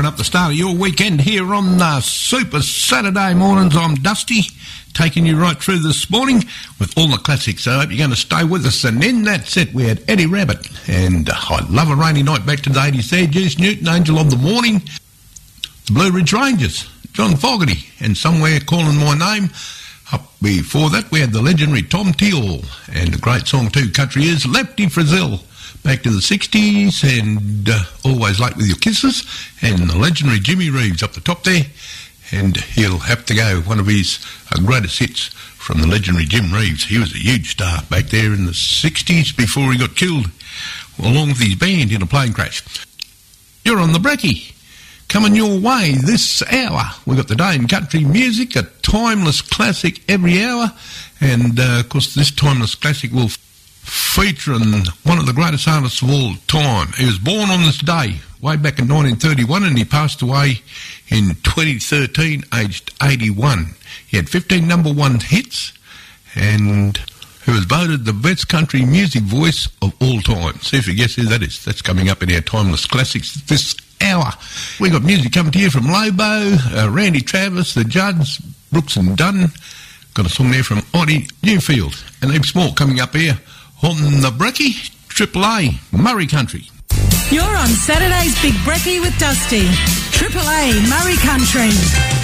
firing up the start of your weekend here on Super Saturday mornings. I'm Dusty, taking you right through this morning with all the classics. So I hope you're going to stay with us. And in that set, we had Eddie Rabbit and I Love a Rainy Night back to the 80s there. Jess Newton, Angel of the Morning, the Blue Ridge Rangers, John Fogerty, and Somewhere Calling My Name. Up before that, we had the legendary Tom Teal and a great song too, Country Is, Lefty Frizzell. Back to the 60s and Always Late With Your Kisses, and the legendary Jimmy Reeves up the top there, and he'll have to go, one of his greatest hits from the legendary Jim Reeves. He was a huge star back there in the 60s before he got killed along with his band in a plane crash. You're on the Brekkie, coming your way this hour. We've got the day in country music, a timeless classic every hour, and of course this timeless classic will featuring one of the greatest artists of all time. He was born on this day way back in 1931 and he passed away in 2013 aged 81. He had 15 number one hits and he was voted the best country music voice of all time. See if you guess who that is. That's coming up in our timeless classics this hour. We got music coming to you from Lobo, Randy Travis, The Judds, Brooks and Dunn. Got a song there from Oddie Newfield and heaps more coming up here on the Brekkie, Triple A, Murray Country. You're on Saturday's Big Brekkie with Dusty, Triple A, Murray Country.